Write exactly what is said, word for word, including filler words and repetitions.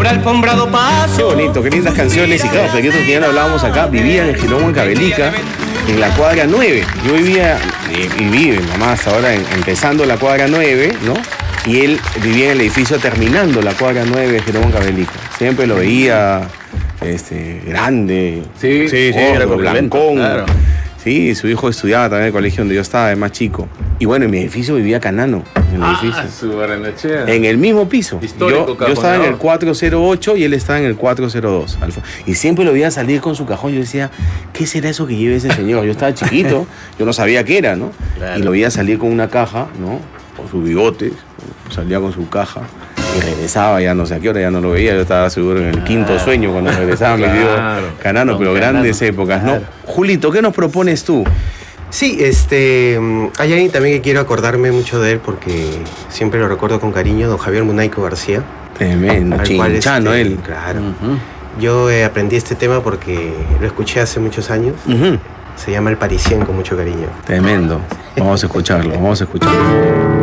alfombrado paso. Qué bonito, qué lindas canciones. Y claro, Pequeños que ya lo hablábamos acá, vivían en Girón Huancavelica, en la cuadra nueve. Yo vivía, y, y vive, mamá, hasta ahora en, empezando la cuadra nueve, ¿no? Y él vivía en el edificio terminando la cuadra nueve de Girón Huancavelica. Siempre lo veía este, grande, Sí, sí, sí, era gordo, corpulento, blancón. claro. Sí, su hijo estudiaba también en el colegio donde yo estaba, de más chico. Y bueno, en mi edificio vivía Canano, en el Ah, edificio. su Barrenechea. En el mismo piso. Histórico yo, yo estaba en el cajonador. cuatro cero ocho y él estaba en el cuatro cero dos. Alfa. Y siempre lo veía salir con su cajón. Yo decía, ¿qué será eso que lleva ese señor? Yo estaba chiquito, yo no sabía qué era, ¿no? Claro. Y lo veía salir con una caja, ¿no? Con sus bigotes, salía con su caja y regresaba, ya no sé a qué hora, ya no lo veía. Yo estaba seguro en el quinto sueño cuando regresaba mi querido Claro. Canano, Don pero Canano. grandes épocas, ¿no? Claro. Julito, ¿qué nos propones tú? Sí, este, mm, hay alguien también que quiero acordarme mucho de él porque siempre lo recuerdo con cariño, don Javier Munaico García. Tremendo, al cual, chinchano este, él. Claro. Ujú. Yo eh, aprendí este tema porque lo escuché hace muchos años. Ujú. Se llama El Parisien con mucho cariño. Tremendo. Vamos a escucharlo, vamos a escucharlo.